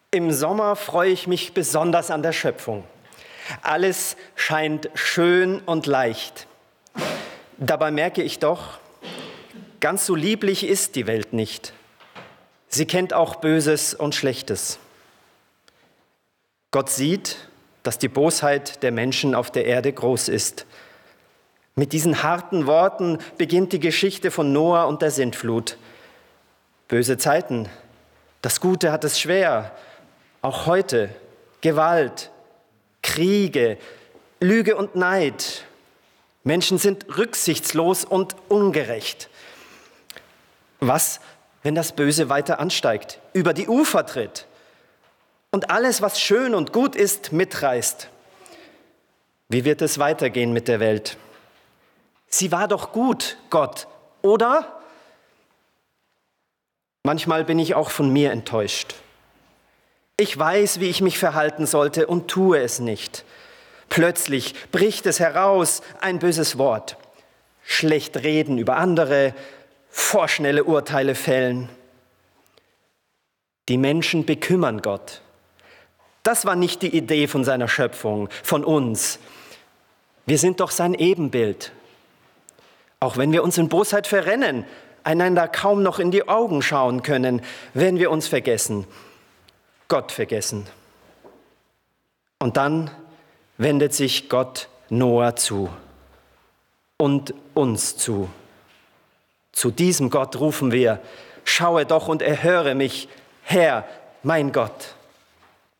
Im Sommer freue ich mich besonders an der Schöpfung. Alles scheint schön und leicht. Dabei merke ich doch, ganz so lieblich ist die Welt nicht. Sie kennt auch Böses und Schlechtes. Gott sieht, dass die Bosheit der Menschen auf der Erde groß ist. Mit diesen harten Worten beginnt die Geschichte von Noah und der Sintflut. Böse Zeiten, das Gute hat es schwer, auch heute. Gewalt, Kriege, Lüge und Neid. Menschen sind rücksichtslos und ungerecht. Was, wenn das Böse weiter ansteigt, über die Ufer tritt und alles, was schön und gut ist, mitreißt? Wie wird es weitergehen mit der Welt? Sie war doch gut, Gott, oder? Manchmal bin ich auch von mir enttäuscht. Ich weiß, wie ich mich verhalten sollte und tue es nicht. Plötzlich bricht es heraus, ein böses Wort. Schlecht reden über andere, vorschnelle Urteile fällen. Die Menschen bekümmern Gott. Das war nicht die Idee von seiner Schöpfung, von uns. Wir sind doch sein Ebenbild. Auch wenn wir uns in Bosheit verrennen, einander kaum noch in die Augen schauen können, werden wir uns vergessen, Gott vergessen. Und dann wendet sich Gott Noah zu und uns zu. Zu diesem Gott rufen wir: Schaue doch und erhöre mich, Herr, mein Gott.